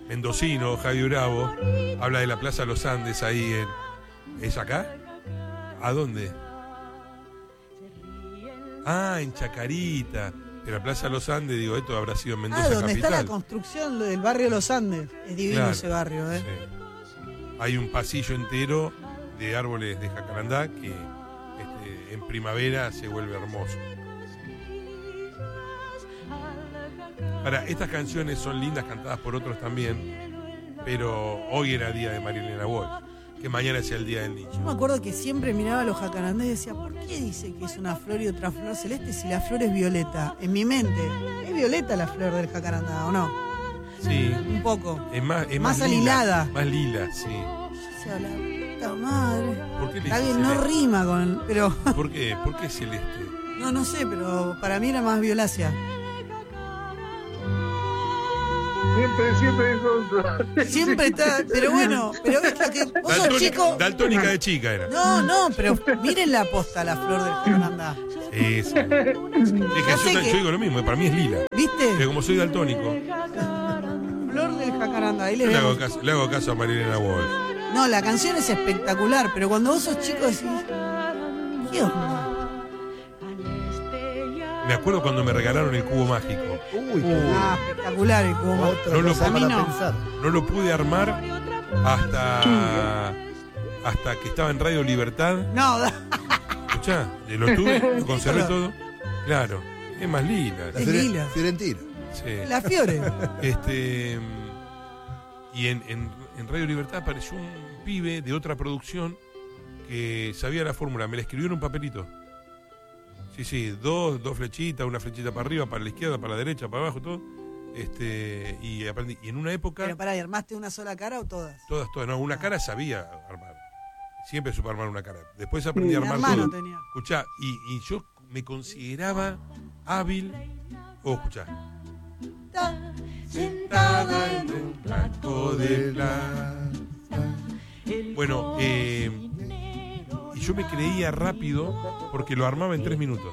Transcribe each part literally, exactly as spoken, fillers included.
mendocino, Javi Bravo, habla de la Plaza Los Andes ahí en... ¿Es acá? ¿A dónde? Ah, en Chacarita. En la Plaza Los Andes, digo, esto habrá sido en Mendoza Ah, donde capital. está la construcción del barrio Los Andes. Es divino Claro, ese barrio, ¿eh? Sí. Hay un pasillo entero de árboles de jacarandá que este, en primavera se vuelve hermoso. Ahora, estas canciones son lindas, cantadas por otros también, pero hoy era día de Marilena Walsh, que mañana sea el día del niño. Yo me acuerdo que siempre miraba a los jacarandás y decía, ¿por qué dice que es una flor y otra flor celeste si la flor es violeta? En mi mente, ¿es violeta la flor del jacarandá o no? Sí. Un poco. Es más, es Más más alilada. Lila, más lila, sí. Yo decía, la puta madre. ¿Por qué le Está dice bien, no celeste? rima con... pero ¿Por qué? ¿Por qué celeste? no, no sé, pero para mí era más violácea. Siempre, siempre en contra. Siempre está... Pero bueno, pero ves que vos sos Daltónica, chico... daltónica de chica era. No, no, pero miren la posta, la flor del jacarandá. Sí, sí. Es que Ya sé yo, que- yo digo lo mismo, para mí es lila. ¿Viste? Pero como soy daltónico, Flor del jacarandá. Ahí le le hago vemos. caso, le hago caso a Marilena Walsh. No, la canción es espectacular, pero cuando vos sos chico decís, ¿qué onda? Me acuerdo cuando me regalaron el cubo mágico. Uy, Ah, espectacular el cubo. otra No lo cosa puedo- para a mí no. pensar. No lo pude armar hasta hasta que estaba en Radio Libertad. No, da- Escuchá, lo tuve, lo conservé todo. Claro, es más lila. La Es Fiore- lila. Fiorentina. Sí. la Fiore. Este y en, en, en Radio Libertad apareció un pibe de otra producción que sabía la fórmula, me la escribió en un papelito. Sí, sí, dos, dos flechitas, una flechita para arriba, para la izquierda, para la derecha, para abajo, todo. Este, y aprendí. Y en una época, Pero pará, ¿y armaste una sola cara o todas? todas, todas, no, una cara sabía armar. Siempre supe armar una cara. Después aprendí a Mi armar hermano todo. tenía. Escuchá, y, y yo me consideraba hábil. Oh, escuchá. Sentada en un plato de plata. Bueno, eh, y yo me creía rápido porque lo armaba en tres minutos.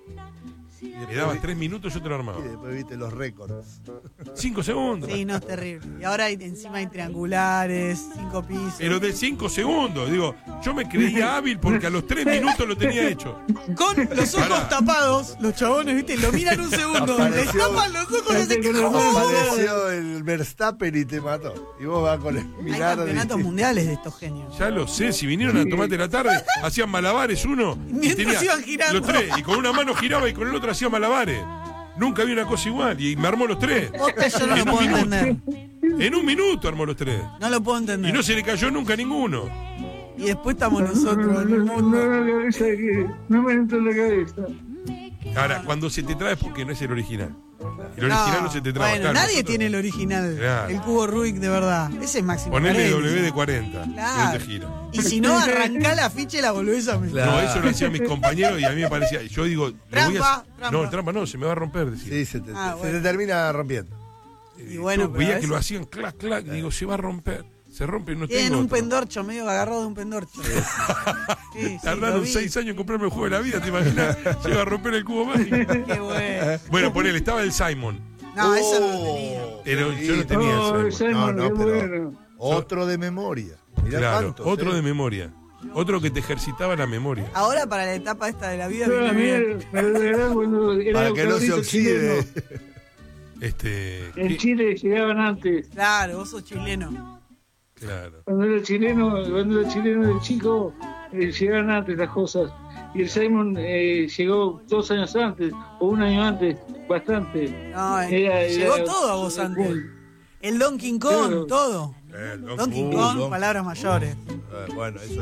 Me dabas tres minutos, yo te lo armaba. Y después viste los récords. Cinco segundos. Sí, no, es terrible. Y ahora hay- encima hay triangulares, cinco pisos. Pero de cinco segundos. Digo, yo me creía hábil porque a los tres minutos lo tenía hecho. Con los ojos Pará. tapados, los chabones, ¿viste? Lo miran un segundo, le Apareció- tapan los ojos y se quedan. Apareció el Verstappen y te mató. Y vos vas con el Hay Minardi. campeonatos mundiales de estos genios. Ya lo sé, si vinieron a tomarte la tarde, hacían malabares uno. y Mientras iban girando. Los tres, y con una mano giraba y con el otro hacía malabares. Nunca vi una cosa igual y me armó los tres. Posta, yo no En lo un puedo minuto. entender. En un minuto armó los tres. No lo puedo Y entender. no se le cayó nunca a ninguno. Y después estamos No, nosotros en el no, mundo. no, la cabeza que no me entra en la cabeza. Ahora, cuando se te trae es porque no es el original. El original no, se te trae. Bueno, Claro, nadie nosotros- tiene el original. Claro. El cubo Rubik de verdad. Ese es Máximo. Ponele Carelli. W de cuarenta. Claro. No te gira. Y si no, arrancá la ficha y la volvés a meter. Claro. No, eso lo hacían mis compañeros y a mí me parecía. Yo digo, lo voy a Trampa, hacer- trampa. No, trampa no, se me va a romper. Decía. Sí, se te, Ah, se bueno. te termina rompiendo. Y bueno, Yo pero veía a que veces lo hacían clac, clac, y digo, se va a romper. Se rompe y no tienen tengo un otro. pendorcho medio agarrado de un pendorcho. Sí, sí, Tardaron lo vi. seis años en comprarme el juego de la vida, ¿te imaginas? Se iba a romper el cubo mágico. Qué bueno. Bueno, ponele, estaba el Simon. No, eso no lo Oh. tenía. Pero yo no Sí. tenía Oh, el Simon. Simon, No, no, qué pero- bueno. Otro de memoria. Mirá Claro, cuántos, otro eh. de memoria. Otro que te ejercitaba la memoria. Ahora para la etapa esta de la vida Yo viene a mí bien. me lo regalaron cuando era Para un que no se cabrito oxide. chileno. Este. En ¿qué? Chile llegaban antes. Claro, vos sos chileno. Claro. Cuando era chileno, cuando era chileno de chico, eh, llegaban antes las cosas. Y el Simon eh, llegó dos años antes, o un año antes, bastante. No, eh, Era- llegó era- todo a vos antes. El Donkey Kong, Claro. todo. Eh, Donkey Donkey Kong. Kong, Donkey. palabras mayores. Eh, bueno, eso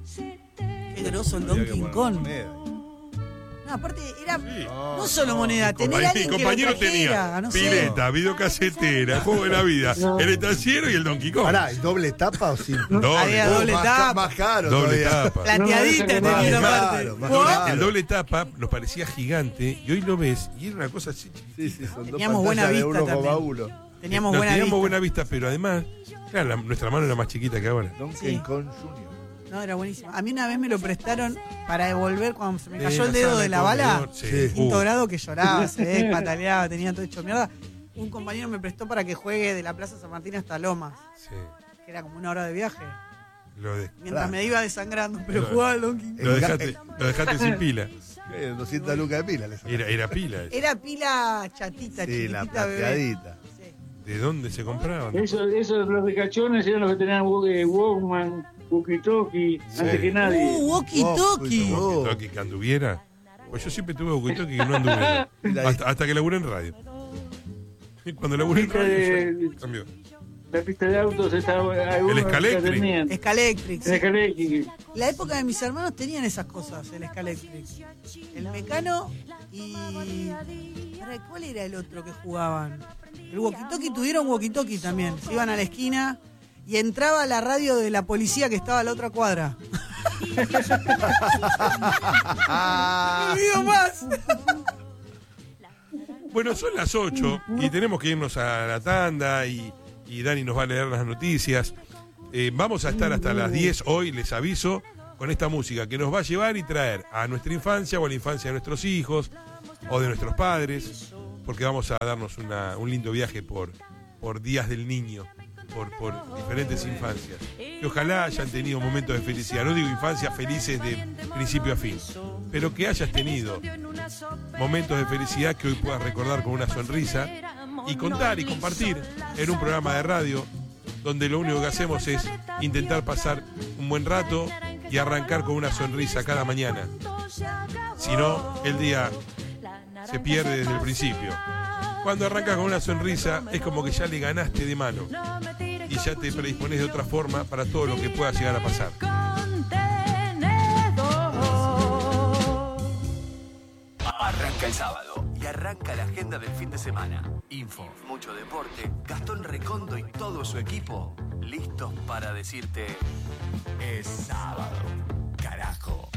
ya. Qué groso el Había que Donkey poner Kong. moneda. No, aparte era Sí. no solo moneda, tener Compañ- alguien Mi que lo compañero trajera, tenía no sé. pileta, videocasetera, juego de la vida, No. el estanciero y el Donkey Kong. Pará, ¿y doble tapa o sin? Doble, Había doble, doble más, tapa. ca- más caro doble todavía. tapa. Plateadita No, tenía más una caro, parte. más ¿Vos? caro. El doble tapa nos parecía gigante y hoy lo ves y era una cosa así chiquitita. Sí, sí, son dos Teníamos buena pantallas de vista uno coma también. uno. Teníamos No, buena teníamos vista. buena vista, pero además, claro, la- nuestra mano era más chiquita que ahora. Donkey Sí. Kong junior No, era buenísimo. A mí una vez me lo prestaron para devolver cuando se me Eh, cayó el la dedo sala de la de bala. comedor, sí. Sí. Quinto Uh. grado que lloraba, se ve, pataleaba, tenía todo hecho mierda. un compañero me prestó para que juegue de la Plaza San Martín hasta Lomas, Sí. que era como una hora de viaje. Lo, de, Mientras me iba desangrando, pero Lo- jugaba al Donkey Kong. lo dejaste, lo dejaste sin pila. Eh, doscientas lucas de pila. Les Era, era pila. eso. Era pila chatita, Sí, la chiquitita, bebé. plateadita. Sí. ¿De dónde se compraban? Eso, eso, los ricachones eran los que tenían eh, Walkman, Walkie-Talkie, Sí. antes que nadie. Uh, walkie talkie. Oh, Walkie-talkie que anduviera. Pues yo siempre tuve walkie-talkie que no anduviera. hasta, hasta que laburé en radio. Cuando laburé en radio ya cambió. La pista de autos estaba. algunos Escalectric. la tenían. Escalectric. El Escalectric. La época de mis hermanos tenían esas cosas, el Escalectric. El Mecano y... ¿Para cuál era el otro que jugaban? El walkie-talkie, tuvieron walkie-talkie también. Se iban a la esquina y entraba la radio de la policía que estaba a la otra cuadra. ¡No digo más! Bueno, son las ocho y tenemos que irnos a la tanda y, y Dani nos va a leer las noticias. Eh, vamos a estar hasta las diez hoy, les aviso, con esta música que nos va a llevar y traer a nuestra infancia o a la infancia de nuestros hijos o de nuestros padres, porque vamos a darnos una, un lindo viaje por, por días del niño, por, por diferentes infancias, que ojalá hayan tenido momentos de felicidad. No digo infancias felices de principio a fin, pero que hayas tenido momentos de felicidad que hoy puedas recordar con una sonrisa y contar y compartir en un programa de radio donde lo único que hacemos es intentar pasar un buen rato y arrancar con una sonrisa cada mañana. Si no, el día se pierde desde el principio. Cuando arrancas con una sonrisa es como que ya le ganaste de mano y ya te predispones de otra forma para todo lo que pueda llegar a pasar. Arranca el sábado y arranca la agenda del fin de semana. Info, mucho deporte, Gastón Recondo y todo su equipo listos para decirte: es sábado, carajo.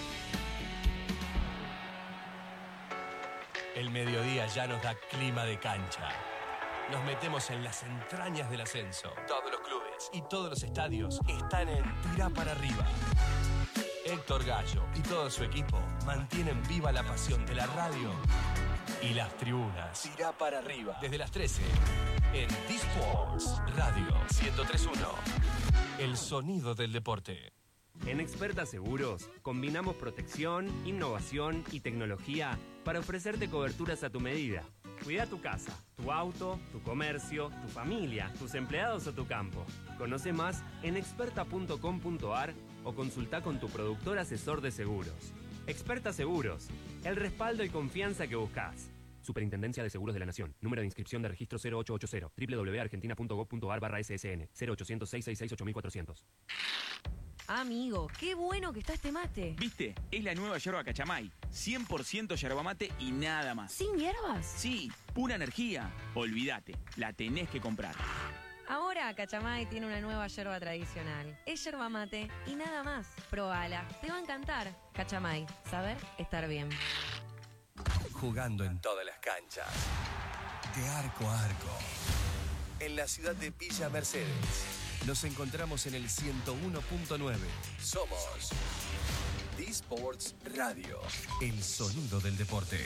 El mediodía ya nos da clima de cancha. Nos metemos en las entrañas del ascenso. Todos los clubes y todos los estadios están en Tirá para arriba. Héctor Gallo y todo su equipo mantienen viva la pasión de la radio y las tribunas. Tirá para arriba. Desde las trece en D-Sports Radio ciento tres punto uno. El sonido del deporte. En Experta Seguros combinamos protección, innovación y tecnología para ofrecerte coberturas a tu medida. Cuida tu casa, tu auto, tu comercio, tu familia, tus empleados o tu campo. Conoce más en experta punto com punto ar o consulta con tu productor asesor de seguros. Experta Seguros, el respaldo y confianza que buscas. Superintendencia de Seguros de la Nación. Número de inscripción de registro cero ocho ocho cero. doble u doble u doble u punto argentina punto gov punto ar barra ese ese ene. cero ochocientos, seiscientos sesenta y seis, ocho mil cuatrocientos. Amigo, qué bueno que está este mate. ¿Viste? Es la nueva yerba Cachamay. cien por ciento yerba mate y nada más. ¿Sin hierbas? Sí, pura energía. Olvídate, la tenés que comprar. Ahora Cachamay tiene una nueva yerba tradicional. Es yerba mate y nada más. Probala, te va a encantar. Cachamay, saber estar bien. Jugando en todas las canchas. De arco a arco. En la ciudad de Villa Mercedes. Nos encontramos en el ciento uno punto nueve. Somos D-Sports Radio. El sonido del deporte.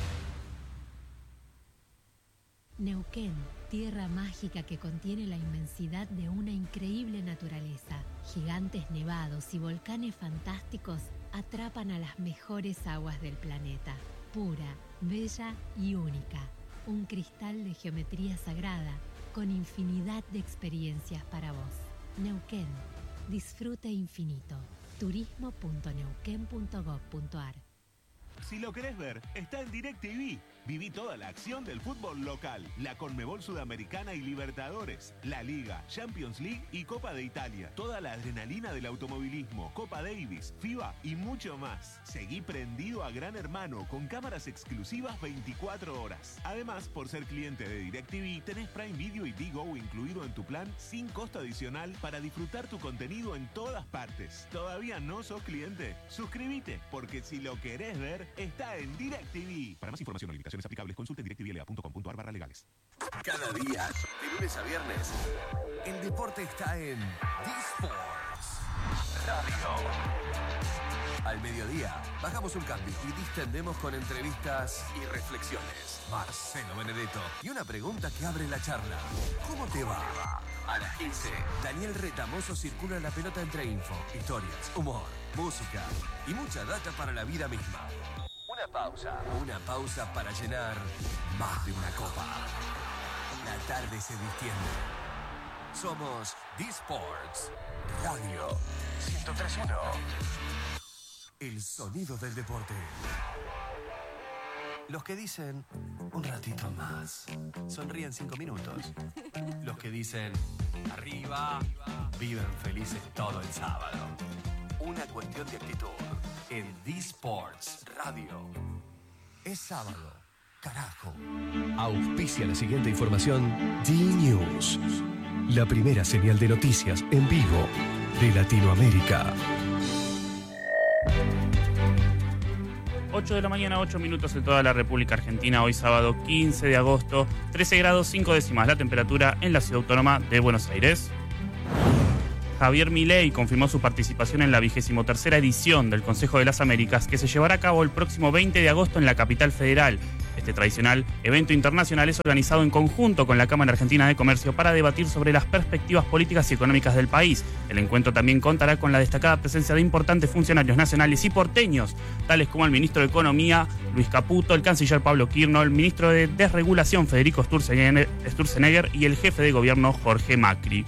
Neuquén, tierra mágica que contiene la inmensidad de una increíble naturaleza. Gigantes nevados y volcanes fantásticos atrapan a las mejores aguas del planeta. Pura, bella y única. Un cristal de geometría sagrada con infinidad de experiencias para vos. Neuquén, disfrute infinito. turismo punto neuquén punto gov punto ar. Si lo querés ver, está en DirecTV. Viví toda la acción del fútbol local, la Conmebol Sudamericana y Libertadores, la Liga, Champions League y Copa de Italia. Toda la adrenalina del automovilismo, Copa Davis, FIBA y mucho más. Seguí prendido a Gran Hermano con cámaras exclusivas veinticuatro horas. Además, por ser cliente de DirecTV, tenés Prime Video y Digo incluido en tu plan sin costo adicional para disfrutar tu contenido en todas partes. ¿Todavía no sos cliente? Suscríbete, porque si lo querés ver, está en DirecTV. Para más información o limitaciones aplicables, consulte directv l a punto com punto ar barra legales. Cada día, de lunes a viernes, el deporte está en D-Sports Radio. Al mediodía, bajamos un cambio y distendemos con entrevistas y reflexiones. Marcelo Benedetto y una pregunta que abre la charla. ¿Cómo te va? A las quince, Daniel Retamoso circula la pelota entre info, historias, humor, música y mucha data para la vida misma. Una pausa. Una pausa para llenar más de una copa. La tarde se distiende. Somos D-Sports Radio ciento tres punto uno. El sonido del deporte. Los que dicen un ratito más sonríen cinco minutos. Los que dicen arriba viven felices todo el sábado. Una cuestión de actitud en D-Sports Radio. Es sábado, carajo. Auspicia la siguiente información D-News. La primera señal de noticias en vivo de Latinoamérica. ocho de la mañana, ocho minutos en toda la República Argentina. Hoy sábado quince de agosto, trece grados cinco décimas la temperatura en la Ciudad Autónoma de Buenos Aires. Javier Milei confirmó su participación en la vigésimo tercera edición del Consejo de las Américas, que se llevará a cabo el próximo veinte de agosto en la capital federal. Este tradicional evento internacional es organizado en conjunto con la Cámara Argentina de Comercio para debatir sobre las perspectivas políticas y económicas del país. El encuentro también contará con la destacada presencia de importantes funcionarios nacionales y porteños, tales como el ministro de Economía, Luis Caputo, el canciller Pablo Quirno, el ministro de Desregulación, Federico Sturzenegger, y el jefe de gobierno, Jorge Macri.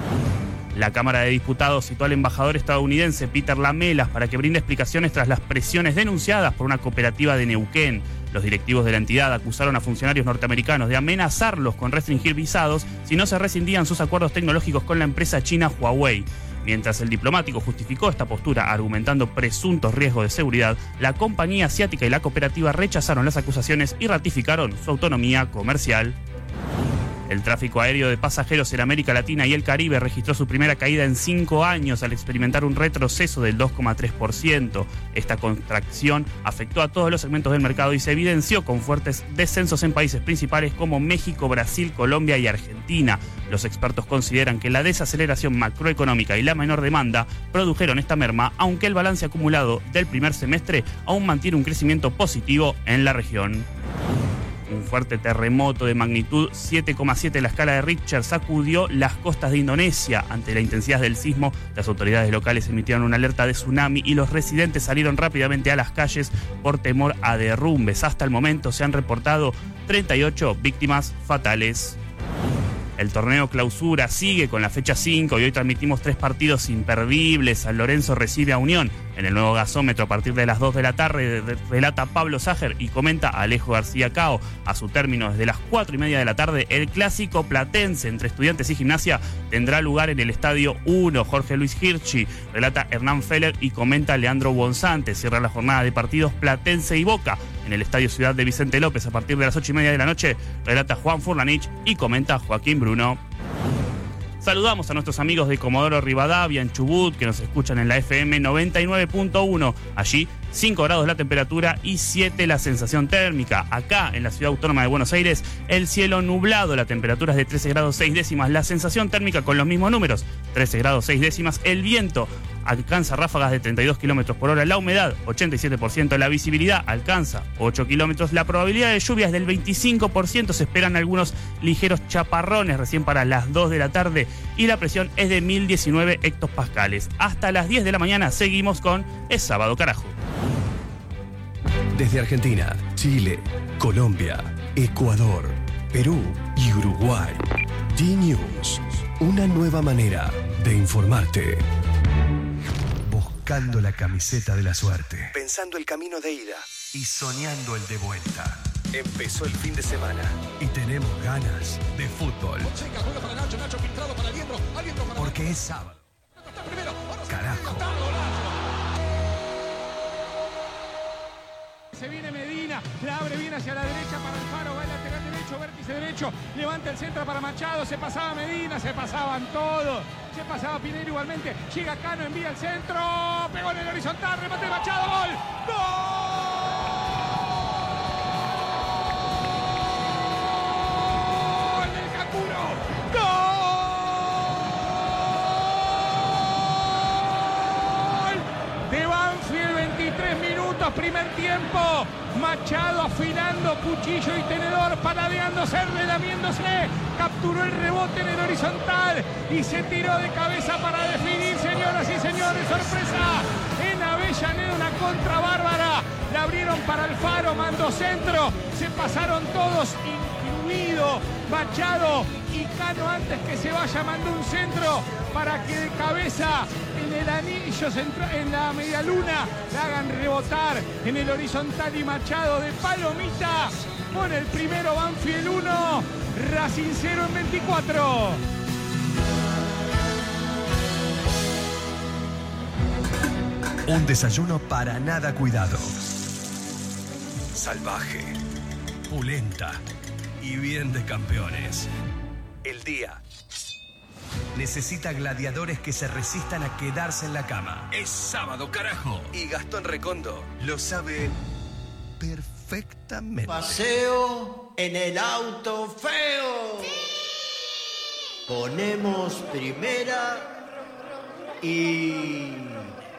La Cámara de Diputados citó al embajador estadounidense Peter Lamelas para que brinde explicaciones tras las presiones denunciadas por una cooperativa de Neuquén. Los directivos de la entidad acusaron a funcionarios norteamericanos de amenazarlos con restringir visados si no se rescindían sus acuerdos tecnológicos con la empresa china Huawei. Mientras el diplomático justificó esta postura argumentando presuntos riesgos de seguridad, la compañía asiática y la cooperativa rechazaron las acusaciones y ratificaron su autonomía comercial. El tráfico aéreo de pasajeros en América Latina y el Caribe registró su primera caída en cinco años al experimentar un retroceso del dos coma tres por ciento. Esta contracción afectó a todos los segmentos del mercado y se evidenció con fuertes descensos en países principales como México, Brasil, Colombia y Argentina. Los expertos consideran que la desaceleración macroeconómica y la menor demanda produjeron esta merma, aunque el balance acumulado del primer semestre aún mantiene un crecimiento positivo en la región. Un fuerte terremoto de magnitud siete coma siete en la escala de Richter sacudió las costas de Indonesia. Ante la intensidad del sismo, las autoridades locales emitieron una alerta de tsunami y los residentes salieron rápidamente a las calles por temor a derrumbes. Hasta el momento se han reportado treinta y ocho víctimas fatales. El torneo Clausura sigue con la fecha cinco y hoy transmitimos tres partidos imperdibles. San Lorenzo recibe a Unión en el nuevo gasómetro a partir de las dos de la tarde. Relata Pablo Ságer y comenta Alejo García Cao. A su término, desde las cuatro y media de la tarde, el clásico platense entre Estudiantes y Gimnasia tendrá lugar en el Estadio uno. Jorge Luis Hirschi, relata Hernán Feller y comenta Leandro Bonzante. Cierra la jornada de partidos Platense y Boca en el Estadio Ciudad de Vicente López a partir de las ocho y media de la noche. Relata Juan Furlanich y comenta Joaquín Bruno. Saludamos a nuestros amigos de Comodoro Rivadavia en Chubut que nos escuchan en la F M noventa y nueve punto uno. Allí cinco grados la temperatura y siete la sensación térmica. Acá en la Ciudad Autónoma de Buenos Aires el cielo nublado, la temperatura es de trece grados seis décimas, la sensación térmica con los mismos números, trece grados seis décimas, el viento alcanza ráfagas de treinta y dos kilómetros por hora, la humedad ochenta y siete por ciento, la visibilidad alcanza ocho kilómetros, la probabilidad de lluvia es del veinticinco por ciento, se esperan algunos ligeros chaparrones recién para las dos de la tarde y la presión es de mil diecinueve hectopascales. Hasta las diez de la mañana seguimos con Es Sábado Carajo. Desde Argentina, Chile, Colombia, Ecuador, Perú y Uruguay. D-News, una nueva manera de informarte. Buscando la camiseta de la suerte. Pensando el camino de ida y soñando el de vuelta. Empezó el fin de semana Y tenemos ganas de fútbol. Porque es sábado. Carajo. Se viene Medina, la abre bien hacia la derecha para Alfaro, va el lateral derecho, vértice derecho, levanta el centro para Machado, se pasaba Medina, se pasaban todos, se pasaba Pinero igualmente, llega Cano, envía el centro, pegó en el horizontal, remate de Machado, gol, gol del Canguro, gol de Banfield, minutos, primer tiempo. Machado afilando cuchillo y tenedor, paladeándose, relamiéndose. Capturó el rebote en el horizontal y se tiró de cabeza para definir, señoras y señores. Sorpresa en Avellaneda, una contra bárbara. La abrieron para Alfaro, mandó centro. Se pasaron todos, incluido Machado y Cano, antes que se vaya, mandó un centro para que de cabeza en el anillo central, en la media luna, la hagan rebotar en el horizontal y Machado de palomita pone el primero. Banfield uno, Racing cero en veinticuatro. Un desayuno para nada cuidado. Salvaje, pulenta y bien de campeones. El día necesita gladiadores que se resistan a quedarse en la cama. Es sábado, carajo. Y Gastón Recondo lo sabe perfectamente. Paseo en el auto feo. Ponemos primera y